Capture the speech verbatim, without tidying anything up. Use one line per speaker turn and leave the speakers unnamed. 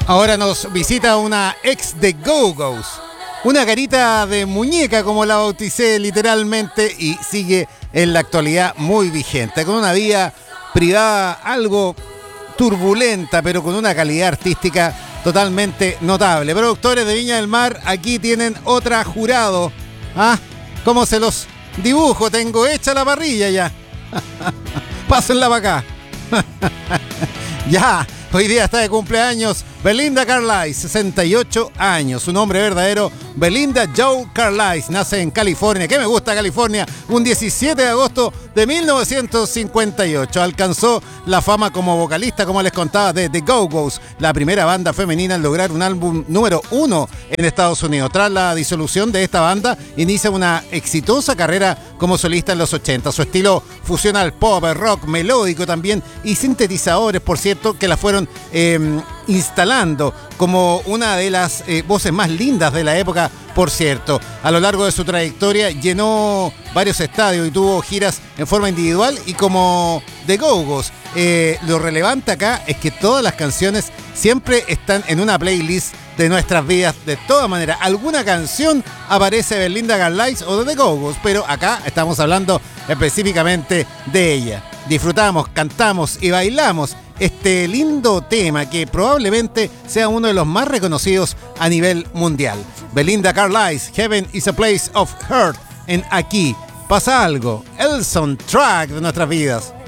Ahora nos visita una ex de Go-Go's, una carita de muñeca como la bauticé literalmente, y sigue en la actualidad muy vigente, con una vida privada algo turbulenta, pero con una calidad artística totalmente notable. Productores de Viña del Mar, aquí tienen otra Jurado. ¿Ah? ¿Cómo se los dibujo? Tengo hecha la parrilla ya. Pásenla para acá. Ya, hoy día está de cumpleaños Belinda Carlisle, sesenta y ocho años. Su nombre verdadero, Belinda Joe Carlisle. Nace en California, que me gusta California, un diecisiete de agosto de mil novecientos cincuenta y ocho. Alcanzó la fama como vocalista, como les contaba, de The Go-Go's, la primera banda femenina en lograr un álbum número uno en Estados Unidos. Tras la disolución de esta banda, inicia una exitosa carrera como solista en los ochenta. Su estilo fusiona el pop, el rock melódico también, y sintetizadores, por cierto, que la fueron eh, instalando como una de las eh, voces más lindas de la época, por cierto. A lo largo de su trayectoria llenó varios estadios y tuvo giras en forma individual y como The Go-Go's. Eh, lo relevante acá es que todas las canciones siempre están en una playlist de nuestras vidas. De todas maneras, alguna canción aparece de Belinda Carlisle o de The Go-Go's, pero acá estamos hablando específicamente de ella. Disfrutamos, cantamos y bailamos este lindo tema que probablemente sea uno de los más reconocidos a nivel mundial. Belinda Carlisle, Heaven is a Place of Hurt, en Aquí Pasa Algo, el soundtrack de nuestras vidas.